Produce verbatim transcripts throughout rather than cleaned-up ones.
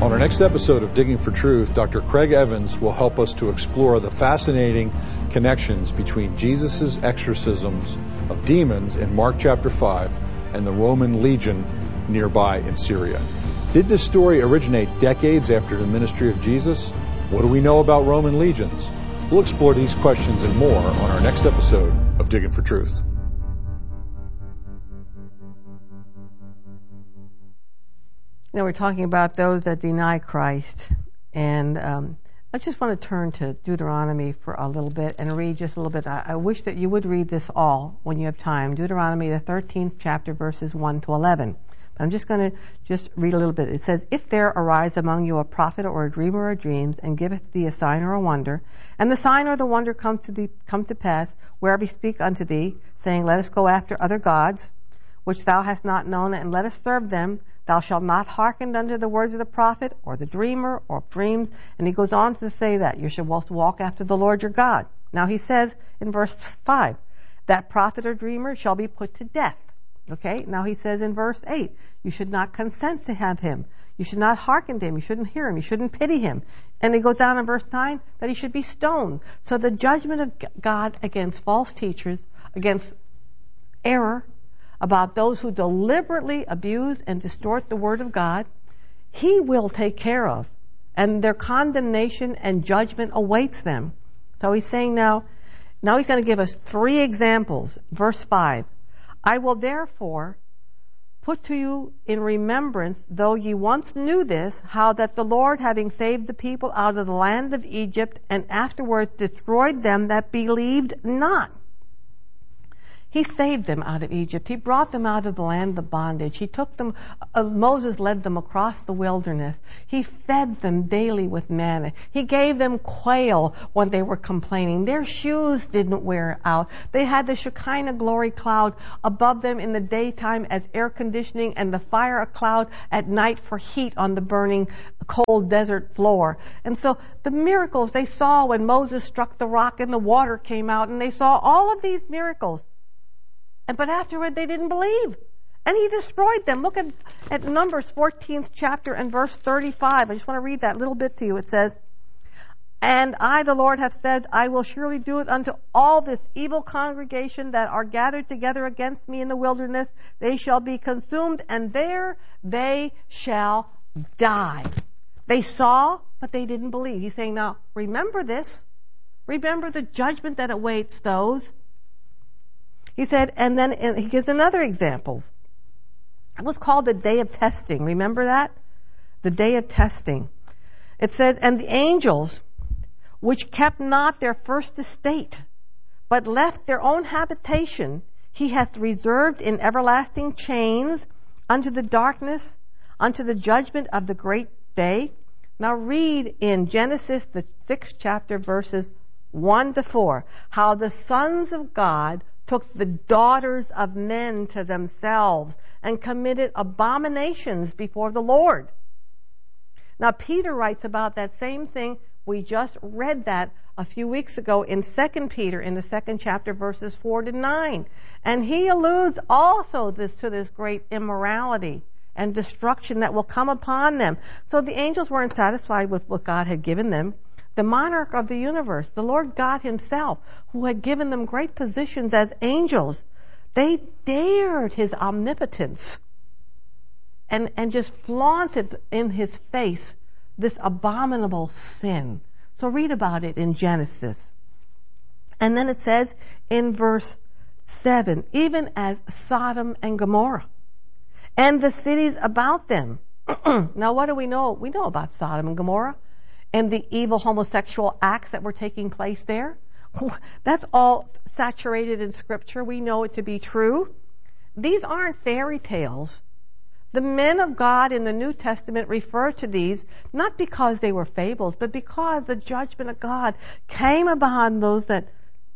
On our next episode of Digging for Truth, Doctor Craig Evans will help us to explore the fascinating connections between Jesus' exorcisms of demons in Mark chapter five and the Roman legion nearby in Syria. Did this story originate decades after the ministry of Jesus? What do we know about Roman legions? We'll explore these questions and more on our next episode of Digging for Truth. Now we're talking about those that deny Christ, and um, I just want to turn to Deuteronomy for a little bit and read just a little bit. I, I wish that you would read this all when you have time. Deuteronomy, the thirteenth chapter, verses one to eleven. But I'm just going to just read a little bit. It says, "If there arise among you a prophet or a dreamer of dreams, and giveth thee a sign or a wonder, and the sign or the wonder comes to thee, come to pass, wherever he speak unto thee, saying, Let us go after other gods, which thou hast not known, and let us serve them, thou shalt not hearken unto the words of the prophet, or the dreamer, or dreams." And he goes on to say that you should walk after the Lord your God. Now he says in verse five, that prophet or dreamer shall be put to death. Okay, now he says in verse eight, you should not consent to have him. You should not hearken to him. You shouldn't hear him. You shouldn't pity him. And he goes down in verse nine that he should be stoned. So the judgment of God against false teachers, against error, about those who deliberately abuse and distort the word of God, he will take care of. And their condemnation and judgment awaits them. So he's saying now, now he's going to give us three examples. Verse five, "I will therefore put to you in remembrance, though ye once knew this, how that the Lord, having saved the people out of the land of Egypt, and afterwards destroyed them that believed not." He saved them out of Egypt. He brought them out of the land of bondage. He took them, uh, Moses led them across the wilderness. He fed them daily with manna. He gave them quail when they were complaining. Their shoes didn't wear out. They had the Shekinah glory cloud above them in the daytime as air conditioning, and the fire cloud at night for heat on the burning cold desert floor. And so the miracles they saw when Moses struck the rock and the water came out, and they saw all of these miracles. But afterward, they didn't believe. And he destroyed them. Look at, at Numbers fourteenth chapter and verse thirty-five. I just want to read that little bit to you. It says, "And I, the Lord, have said, I will surely do it unto all this evil congregation that are gathered together against me in the wilderness. They shall be consumed, and there they shall die." They saw, but they didn't believe. He's saying, now, remember this. Remember the judgment that awaits those. He said, and then and he gives another example. It was called the day of testing. Remember that? The day of testing. It said, "And the angels, which kept not their first estate, but left their own habitation, he hath reserved in everlasting chains unto the darkness, unto the judgment of the great day." Now read in Genesis, the sixth chapter, verses one to four, how the sons of God took the daughters of men to themselves and committed abominations before the Lord. Now Peter writes about that same thing. We just read that a few weeks ago in Second Peter in the second chapter, verses four to nine. And he alludes also this to this great immorality and destruction that will come upon them. So the angels weren't satisfied with what God had given them. The monarch of the universe, the Lord God himself, who had given them great positions as angels, they dared his omnipotence and, and just flaunted in his face this abominable sin. So read about it in Genesis. And then it says in verse seven, "Even as Sodom and Gomorrah and the cities about them." Now what do we know? We know about Sodom and Gomorrah and the evil homosexual acts that were taking place there. That's all saturated in Scripture. We know it to be true. These aren't fairy tales. The men of God in the New Testament refer to these not because they were fables, but because the judgment of God came upon those that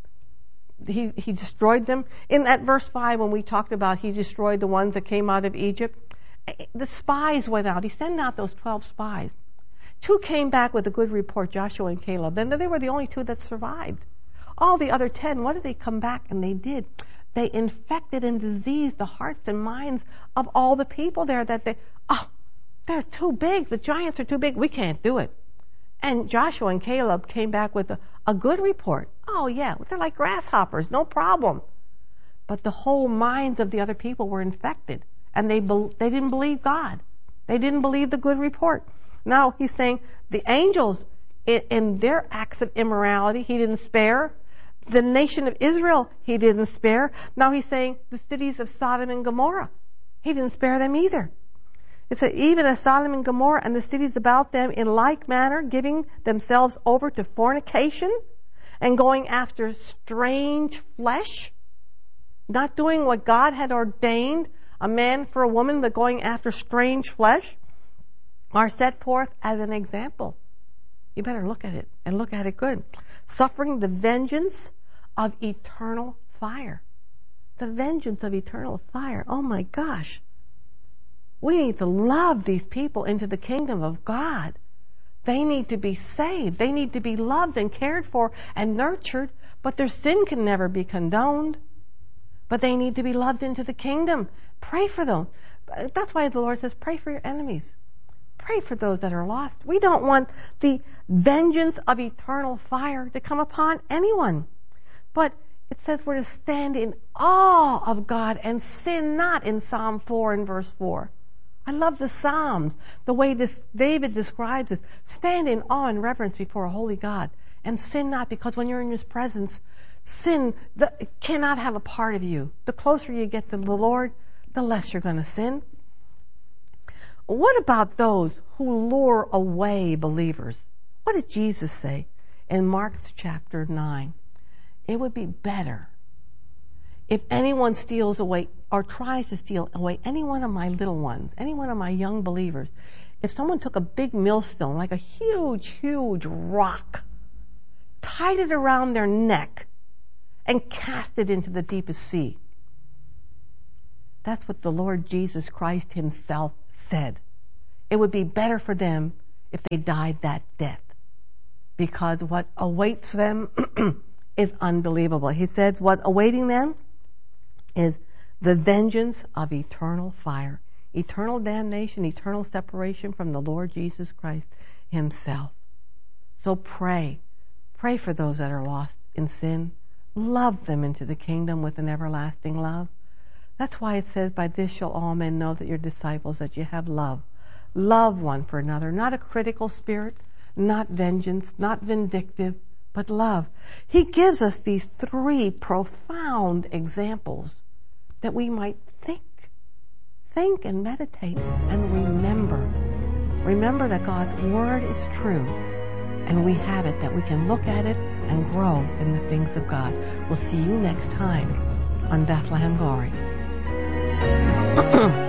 he, he destroyed them. In that verse five, when we talked about he destroyed the ones that came out of Egypt, the spies went out. He sent out those twelve spies. Two came back with a good report, Joshua and Caleb. Then they were the only two that survived. All the other ten, what did they come back? And they did. They infected and diseased the hearts and minds of all the people there, that they, oh, they're too big. The giants are too big. We can't do it. And Joshua and Caleb came back with a, a good report. Oh, yeah, they're like grasshoppers, no problem. But the whole minds of the other people were infected, and they be, they didn't believe God. They didn't believe the good report. Now he's saying the angels, in, in their acts of immorality, he didn't spare. The nation of Israel, he didn't spare. Now he's saying the cities of Sodom and Gomorrah, he didn't spare them either. It said, even as Sodom and Gomorrah and the cities about them, in like manner, giving themselves over to fornication and going after strange flesh, not doing what God had ordained, a man for a woman, but going after strange flesh, are set forth as an example. You better look at it, and look at it good. Suffering the vengeance of eternal fire. The vengeance of eternal fire. Oh my gosh. We need to love these people into the kingdom of God. They need to be saved. They need to be loved and cared for and nurtured, but their sin can never be condoned. But they need to be loved into the kingdom. Pray for them. That's why the Lord says, pray for your enemies. Pray for those that are lost. We don't want the vengeance of eternal fire to come upon anyone. But it says we're to stand in awe of God and sin not, in Psalm four and verse four. I love the Psalms, the way this David describes it. Stand in awe and reverence before a holy God and sin not, because when you're in His presence, sin the, cannot have a part of you. The closer you get to the Lord, the less you're going to sin. What about those who lure away believers? What did Jesus say in Mark chapter nine? It would be better if anyone steals away or tries to steal away any one of my little ones, any one of my young believers, if someone took a big millstone, like a huge, huge rock, tied it around their neck, and cast it into the deepest sea. That's what the Lord Jesus Christ Himself said. It would be better for them if they died that death, because what awaits them is unbelievable. He says what awaiting them is the vengeance of eternal fire, eternal damnation, eternal separation from the Lord Jesus Christ Himself. So pray. Pray for those that are lost in sin. Love them into the kingdom with an everlasting love. That's why it says, by this shall all men know that you're disciples, that you have love. Love one for another, not a critical spirit, not vengeance, not vindictive, but love. He gives us these three profound examples that we might think, think and meditate and remember. Remember that God's Word is true, and we have it, that we can look at it and grow in the things of God. We'll see you next time on Bethlehem Glory.